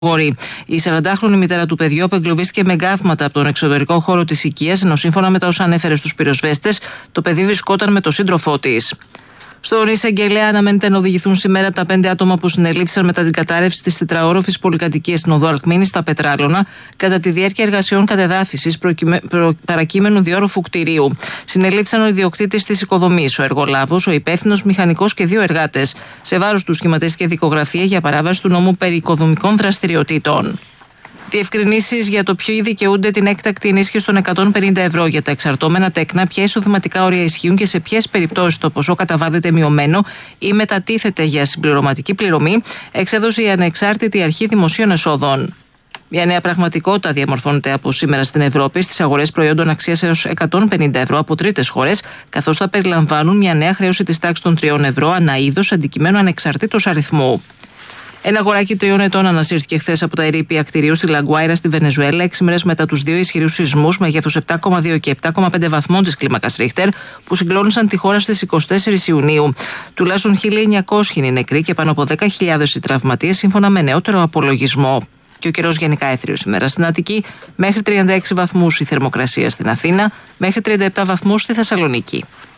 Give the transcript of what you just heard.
Η 40χρονη μητέρα του παιδιού απεγκλωβίστηκε με γκάφματα από τον εξωτερικό χώρο της οικίας, ενώ σύμφωνα με τα όσα ανέφερε στους πυροσβέστες, το παιδί βρισκόταν με τον σύντροφό της. Στον εισαγγελέα αναμένεται να οδηγηθούν σήμερα τα 5 άτομα που συνελήφθησαν μετά την κατάρρευση της τετραόροφης πολυκατοικίας στην οδό Αλκμήνης στα Πετράλωνα κατά τη διάρκεια εργασιών κατεδάφισης παρακείμενου διόροφου κτηρίου. Συνελήφθησαν ο ιδιοκτήτης της οικοδομής, ο εργολάβος, ο υπεύθυνος μηχανικός και 2 εργάτες. Σε βάρος τους σχηματίστηκε δικογραφία για παράβαση του νόμου περί οικοδομικών δραστηριοτήτων. Διευκρινήσεις για το ποιοι δικαιούνται την έκτακτη ενίσχυση των 150 ευρώ για τα εξαρτώμενα τέκνα, ποια εισοδηματικά όρια ισχύουν και σε ποιες περιπτώσεις το ποσό καταβάλλεται μειωμένο ή μετατίθεται για συμπληρωματική πληρωμή, εξέδωσε η Ανεξάρτητη Αρχή Δημοσίων Εσόδων. Μια νέα πραγματικότητα διαμορφώνεται από σήμερα στην Ευρώπη στις αγορές προϊόντων αξίας έως 150 ευρώ από τρίτες χώρες, καθώς θα περιλαμβάνουν μια νέα χρέωση της τάξης των 3 ευρώ ανά είδος αντικειμένου ανεξαρτήτως αριθμού. Ένα αγοράκι 3 ετών ανασύρθηκε χθες από τα ερείπια κτηρίου στη Λαγκουάιρα στη Βενεζουέλα, 6 μέρες μετά τους 2 ισχυρούς σεισμούς μεγέθους 7,2 και 7,5 βαθμών της κλίμακας Ρίχτερ που συγκλώνησαν τη χώρα στις 24 Ιουνίου. Τουλάχιστον 1.900 είναι νεκροί και πάνω από 10.000 οι τραυματίες, σύμφωνα με νεότερο απολογισμό. Και ο καιρός γενικά έθριος σήμερα στην Αττική, μέχρι 36 βαθμούς η θερμοκρασία στην Αθήνα, μέχρι 37 βαθμούς στη Θεσσαλονίκη.